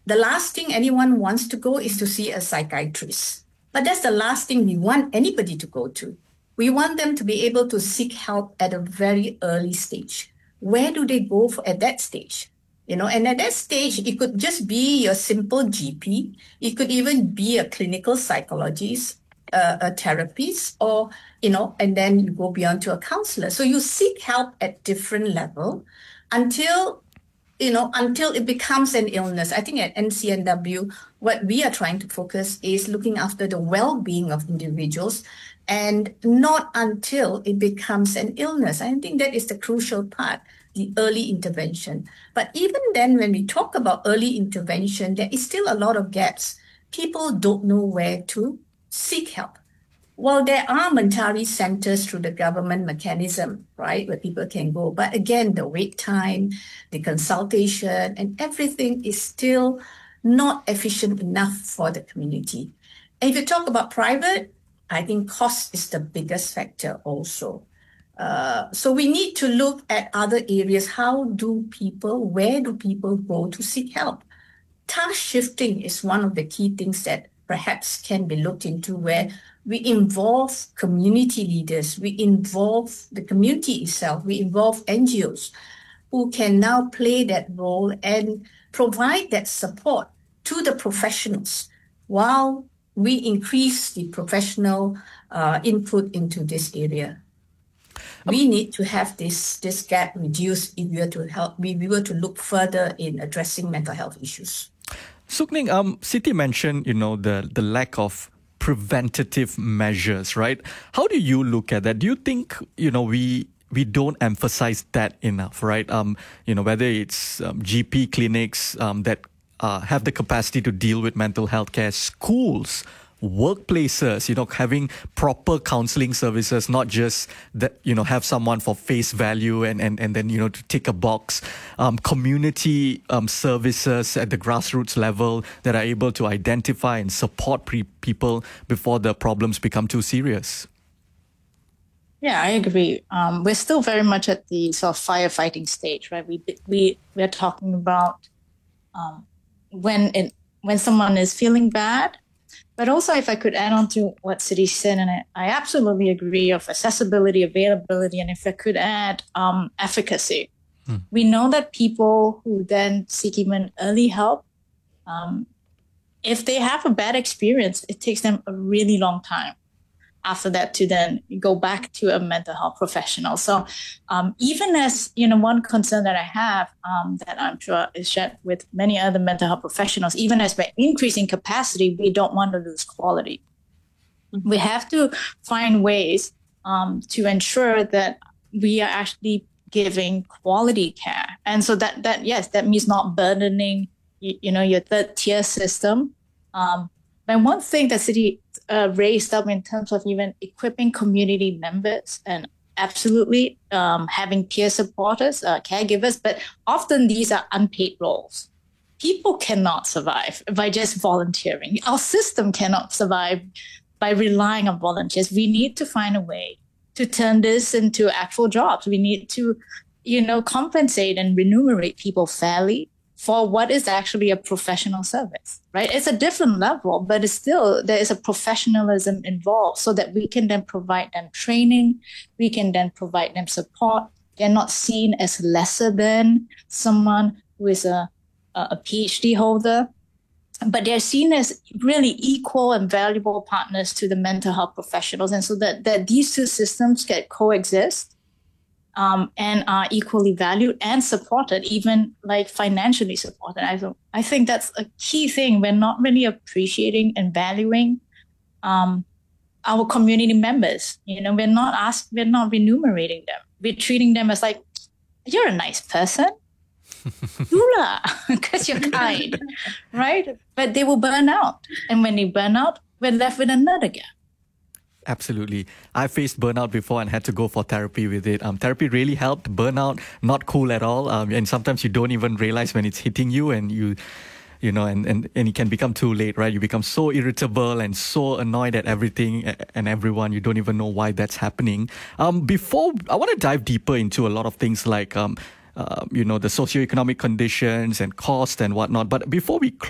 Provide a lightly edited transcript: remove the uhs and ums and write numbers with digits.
The last thing anyone wants to go is to see a psychiatrist. But that's the last thing we want anybody to go to. We want them to be able to seek help at a very early stage. Where do they go at that stage? And at that stage, it could just be your simple GP. It could even be a clinical psychologist, a therapist, or, and then you go beyond to a counselor. So you seek help at different level until it becomes an illness. I think at NCNW, what we are trying to focus is looking after the well-being of individuals and not until it becomes an illness. I think that is the crucial part, the early intervention. But even then, when we talk about early intervention, there is still a lot of gaps. People don't know where to seek help. Well, there are Mentari centers through the government mechanism, right, where people can go. But again, the wait time, the consultation, and everything is still not efficient enough for the community. And if you talk about private, I think cost is the biggest factor also. So we need to look at other areas. Where do people go to seek help? Task shifting is one of the key things that perhaps can be looked into, where we involve community leaders, we involve the community itself, we involve NGOs who can now play that role and provide that support to the professionals while we increase the professional input into this area. We need to have this gap reduced if we were to look further in addressing mental health issues. Sukning, Siti mentioned, the lack of preventative measures, right? How do you look at that? Do you think, we don't emphasize that enough, right? Whether it's GP clinics that have the capacity to deal with mental health care, schools, workplaces, having proper counseling services, not just that, have someone for face value and then, to tick a box, community services at the grassroots level that are able to identify and support people before the problems become too serious. Yeah, I agree. We're still very much at the sort of firefighting stage, right? We're talking about when someone is feeling bad. But also, if I could add on to what Siti said, and I absolutely agree of accessibility, availability, and if I could add efficacy. We know that people who then seek even early help, if they have a bad experience, it takes them a really long time after that to then go back to a mental health professional. So even as, one concern that I have that I'm sure is shared with many other mental health professionals, even as we're increasing capacity, we don't want to lose quality. We have to find ways to ensure that we are actually giving quality care. And so that means not burdening, your third tier system. But one thing that Siti raised up in terms of even equipping community members and absolutely having peer supporters, caregivers, but often these are unpaid roles. People cannot survive by just volunteering. Our system cannot survive by relying on volunteers. We need to find a way to turn this into actual jobs. We need to, compensate and remunerate people fairly for what is actually a professional service, right? It's a different level, but it's still, there is a professionalism involved so that we can then provide them training, we can then provide them support. They're not seen as lesser than someone who is a PhD holder, but they're seen as really equal and valuable partners to the mental health professionals. And so that these two systems can coexist and are equally valued and supported, even like financially supported. I think that's a key thing. We're not really appreciating and valuing our community members. We're not remunerating them. We're treating them as like, you're a nice person. Dula, because you're kind, right? But they will burn out. And when they burn out, we're left with another gap. Absolutely. I faced burnout before and had to go for therapy with it. Therapy really helped. Burnout, not cool at all. And sometimes you don't even realize when it's hitting you and and it can become too late, right? You become so irritable and so annoyed at everything and everyone. You don't even know why that's happening. Before, I want to dive deeper into a lot of things like, the socioeconomic conditions and cost and whatnot. But before we